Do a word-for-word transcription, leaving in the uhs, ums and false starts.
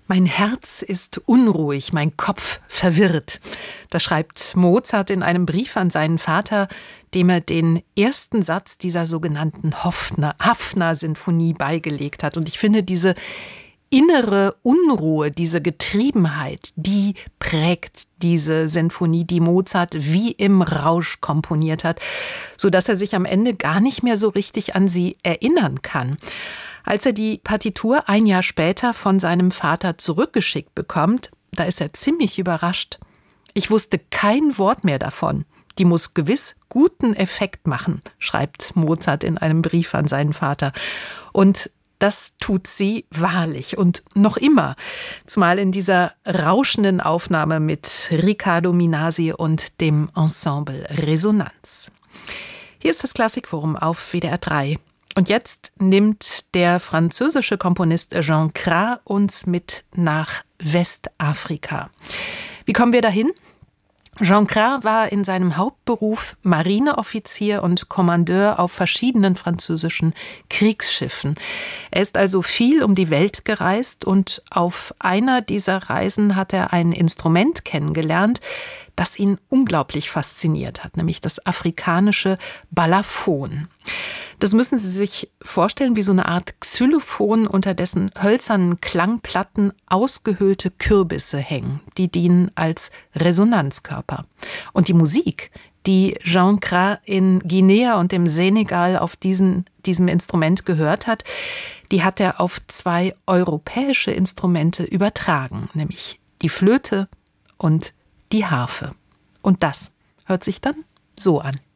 Mein Herz ist unruhig, mein Kopf verwirrt. Das schreibt Mozart in einem Brief an seinen Vater, dem er den ersten Satz dieser sogenannten Hofner, Hafner-Sinfonie beigelegt hat. Und ich finde, diese innere Unruhe, diese Getriebenheit, die prägt diese Sinfonie, die Mozart wie im Rausch komponiert hat, sodass er sich am Ende gar nicht mehr so richtig an sie erinnern kann. Als er die Partitur ein Jahr später von seinem Vater zurückgeschickt bekommt, da ist er ziemlich überrascht. Ich wusste kein Wort mehr davon. Die muss gewiss guten Effekt machen, schreibt Mozart in einem Brief an seinen Vater. Und das tut sie wahrlich und noch immer, zumal in dieser rauschenden Aufnahme mit Riccardo Minasi und dem Ensemble Resonanz. Hier ist das Klassikforum auf W D R drei. Und jetzt nimmt der französische Komponist Jean Cras uns mit nach Westafrika. Wie kommen wir dahin? Jean Cras war in seinem Hauptberuf Marineoffizier und Kommandeur auf verschiedenen französischen Kriegsschiffen. Er ist also viel um die Welt gereist und auf einer dieser Reisen hat er ein Instrument kennengelernt, das ihn unglaublich fasziniert hat, nämlich das afrikanische Balafon. Das müssen Sie sich vorstellen wie so eine Art Xylophon, unter dessen hölzernen Klangplatten ausgehöhlte Kürbisse hängen. Die dienen als Resonanzkörper. Und die Musik, die Jean Cras in Guinea und im Senegal auf diesen, diesem Instrument gehört hat, die hat er auf zwei europäische Instrumente übertragen, nämlich die Flöte und die Harfe. Und das hört sich dann so an.